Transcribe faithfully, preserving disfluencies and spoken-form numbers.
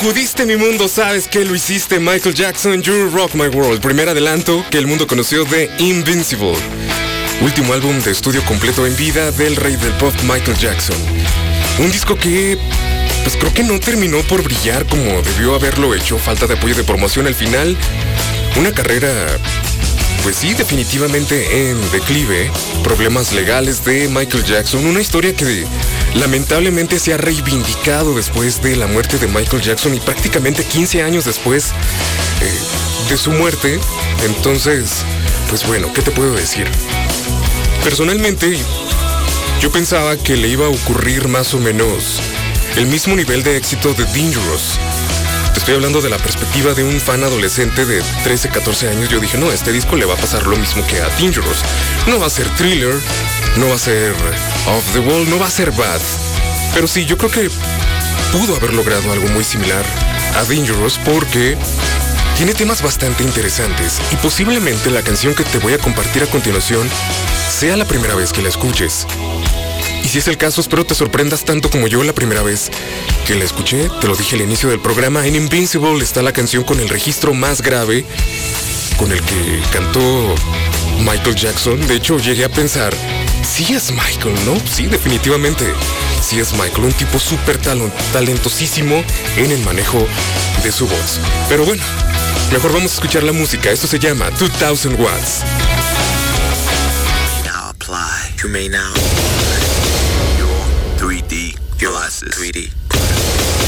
Sacudiste mi mundo, sabes que lo hiciste. Michael Jackson, You Rock My World. Primer adelanto que el mundo conoció de Invincible. Último álbum de estudio completo en vida del rey del pop Michael Jackson. Un disco que, pues creo que no terminó por brillar como debió haberlo hecho. Falta de apoyo de promoción al final. Una carrera, pues sí, definitivamente en declive. Problemas legales de Michael Jackson. Una historia que lamentablemente se ha reivindicado después de la muerte de Michael Jackson y prácticamente quince años después eh, de su muerte. Entonces, pues bueno, ¿qué te puedo decir? Personalmente, yo pensaba que le iba a ocurrir más o menos el mismo nivel de éxito de Dangerous. Te estoy hablando de la perspectiva de un fan adolescente de trece, catorce años. Yo dije, no, a este disco le va a pasar lo mismo que a Dangerous. No va a ser Thriller, no va a ser Off the Wall, no va a ser Bad. Pero sí, yo creo que pudo haber logrado algo muy similar a Dangerous porque tiene temas bastante interesantes y posiblemente la canción que te voy a compartir a continuación sea la primera vez que la escuches. Y si es el caso, espero te sorprendas tanto como yo la primera vez que la escuché. Te lo dije al inicio del programa, en Invincible está la canción con el registro más grave con el que cantó Michael Jackson. De hecho, llegué a pensar, sí es Michael, ¿no? Sí, definitivamente, sí es Michael, un tipo súper talentosísimo en el manejo de su voz. Pero bueno, mejor vamos a escuchar la música. Esto se llama two thousand watts. Now apply. You may now your three D glasses. three D